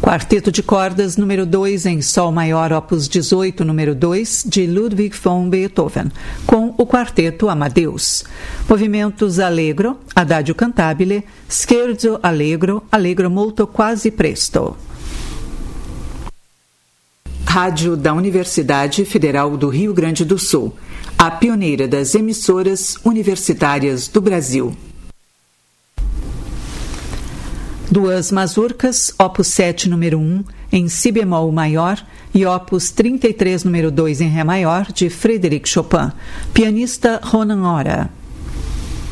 Quarteto de cordas número 2 em Sol maior, opus 18, número 2, de Ludwig von Beethoven, com o quarteto Amadeus. Movimentos allegro, adagio cantabile, scherzo allegro, allegro molto quasi presto. Rádio da Universidade Federal do Rio Grande do Sul, a pioneira das emissoras universitárias do Brasil. Duas mazurcas, opus 7, número 1, em si bemol maior, e opus 33, número 2, em ré maior, de Frédéric Chopin. Pianista Ronan Ora.